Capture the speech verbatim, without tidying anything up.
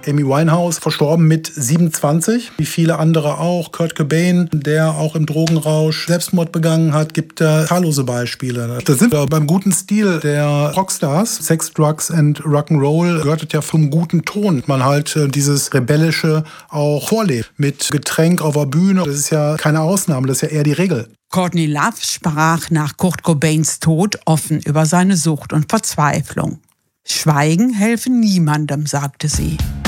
Amy Winehouse, verstorben mit siebenundzwanzig, wie viele andere auch. Kurt Cobain, der auch im Drogenrausch Selbstmord begangen hat, gibt da zahllose Beispiele. Da sind wir beim guten Stil der Rockstars. Sex, Drugs and Rock'n'Roll gehört ja vom guten Ton. Man halt äh, dieses Rebellische auch vorlebt. Mit Getränk auf der Bühne, das ist ja keine Ausnahme, das ist ja eher die Regel. Courtney Love sprach nach Kurt Cobains Tod offen über seine Sucht und Verzweiflung. Schweigen helfe niemandem, sagte sie.